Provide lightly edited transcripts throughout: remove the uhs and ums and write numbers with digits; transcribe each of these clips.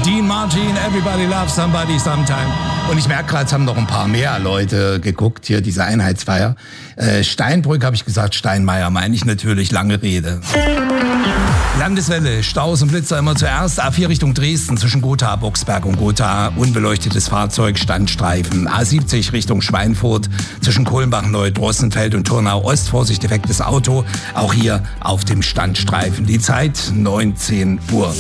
Dean Martin, Everybody Loves Somebody Sometime. Und ich merke gerade, es haben noch ein paar mehr Leute geguckt, hier diese Einheitsfeier. Steinbrück habe ich gesagt, Steinmeier meine ich natürlich, lange Rede. Landeswelle, Staus und Blitzer immer zuerst. A4 Richtung Dresden zwischen Gotha, Boxberg und Gotha. Unbeleuchtetes Fahrzeug, Standstreifen. A70 Richtung Schweinfurt zwischen Kohlenbach, Neudrossenfeld und Turnau Ost. Vorsicht, defektes Auto. Auch hier auf dem Standstreifen. Die Zeit 19 Uhr.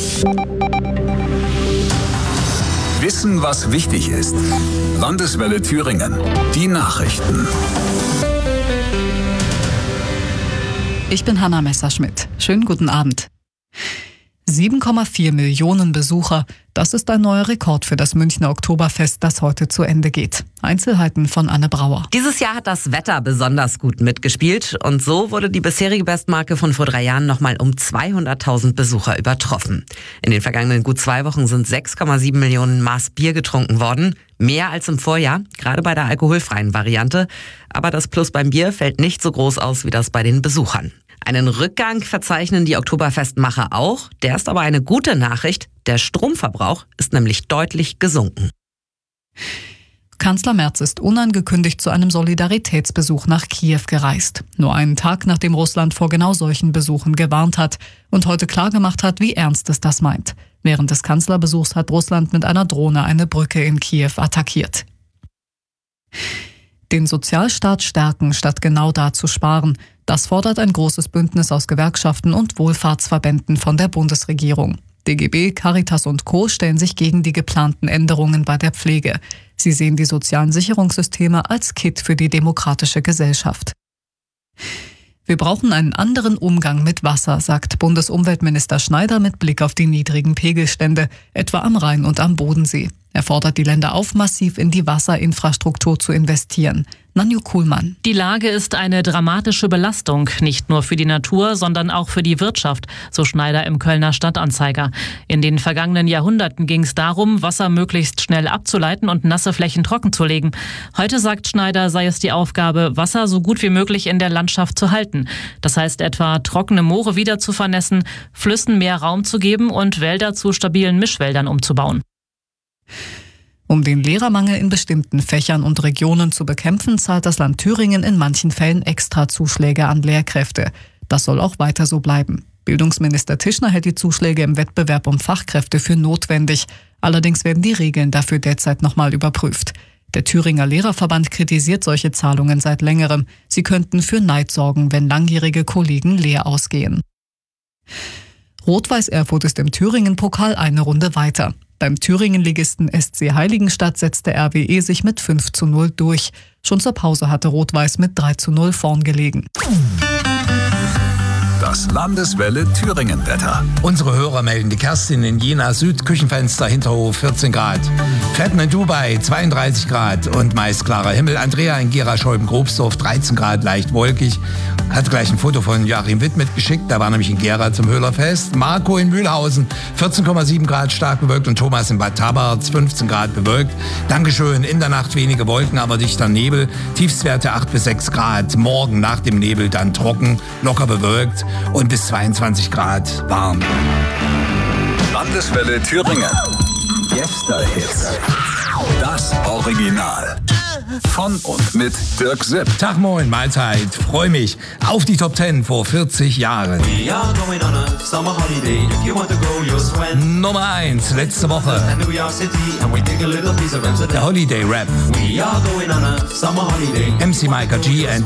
Wissen, was wichtig ist. Landeswelle Thüringen. Die Nachrichten. Ich bin Hanna Messerschmidt. Schönen guten Abend. 7,4 Millionen Besucher. Das ist ein neuer Rekord für das Münchner Oktoberfest, das heute zu Ende geht. Einzelheiten von Anne Brauer. Dieses Jahr hat das Wetter besonders gut mitgespielt und so wurde die bisherige Bestmarke von vor 3 Jahren nochmal um 200.000 Besucher übertroffen. In den vergangenen gut 2 Wochen sind 6,7 Millionen Maß Bier getrunken worden. Mehr als im Vorjahr, gerade bei der alkoholfreien Variante. Aber das Plus beim Bier fällt nicht so groß aus wie das bei den Besuchern. Einen Rückgang verzeichnen die Oktoberfestmacher auch. Der ist aber eine gute Nachricht. Der Stromverbrauch ist nämlich deutlich gesunken. Kanzler Merz ist unangekündigt zu einem Solidaritätsbesuch nach Kiew gereist. Nur einen Tag, nachdem Russland vor genau solchen Besuchen gewarnt hat und heute klargemacht hat, wie ernst es das meint. Während des Kanzlerbesuchs hat Russland mit einer Drohne eine Brücke in Kiew attackiert. Den Sozialstaat stärken, statt genau da zu sparen. Das fordert ein großes Bündnis aus Gewerkschaften und Wohlfahrtsverbänden von der Bundesregierung. DGB, Caritas und Co. stellen sich gegen die geplanten Änderungen bei der Pflege. Sie sehen die sozialen Sicherungssysteme als Kitt für die demokratische Gesellschaft. Wir brauchen einen anderen Umgang mit Wasser, sagt Bundesumweltminister Schneider mit Blick auf die niedrigen Pegelstände, etwa am Rhein und am Bodensee. Er fordert die Länder auf, massiv in die Wasserinfrastruktur zu investieren. Nanju Kuhlmann. Die Lage ist eine dramatische Belastung, nicht nur für die Natur, sondern auch für die Wirtschaft, so Schneider im Kölner Stadtanzeiger. In den vergangenen Jahrhunderten ging es darum, Wasser möglichst schnell abzuleiten und nasse Flächen trockenzulegen. Heute, sagt Schneider, sei es die Aufgabe, Wasser so gut wie möglich in der Landschaft zu halten. Das heißt etwa, trockene Moore wieder zu vernässen, Flüssen mehr Raum zu geben und Wälder zu stabilen Mischwäldern umzubauen. Um den Lehrermangel in bestimmten Fächern und Regionen zu bekämpfen, zahlt das Land Thüringen in manchen Fällen Extrazuschläge an Lehrkräfte. Das soll auch weiter so bleiben. Bildungsminister Tischner hält die Zuschläge im Wettbewerb um Fachkräfte für notwendig. Allerdings werden die Regeln dafür derzeit nochmal überprüft. Der Thüringer Lehrerverband kritisiert solche Zahlungen seit längerem. Sie könnten für Neid sorgen, wenn langjährige Kollegen leer ausgehen. Rot-Weiß Erfurt ist im Thüringen-Pokal eine Runde weiter. Beim Thüringen-Ligisten SC Heiligenstadt setzte RWE sich mit 5:0 durch. Schon zur Pause hatte Rot-Weiß mit 3:0 vorn gelegen. Das Landeswelle Thüringen-Wetter. Unsere Hörer melden: die Kerstin in Jena Süd, Küchenfenster, Hinterhof 14 Grad. Fetten in Dubai 32 Grad und meist klarer Himmel. Andrea in Gera-Scheuben-Grobsdorf 13 Grad, leicht wolkig. Hat gleich ein Foto von Joachim Witt mitgeschickt, da war nämlich in Gera zum Höhlerfest. Marco in Mühlhausen 14,7 Grad, stark bewölkt. Und Thomas in Bad Tabarz 15 Grad bewölkt. Dankeschön, in der Nacht wenige Wolken, aber dichter Nebel. Tiefstwerte 8 bis 6 Grad. Morgen nach dem Nebel dann trocken, locker bewölkt und bis 22 Grad warm. Landeswelle Thüringen. Gäste-Hits. Das Original. Von und mit Dirk Sipp. Tag, moin, Mahlzeit. Freue mich auf die Top 10 vor 40 Jahren. Nummer 1, letzte Woche. Der Holiday Rap. MC Micah G and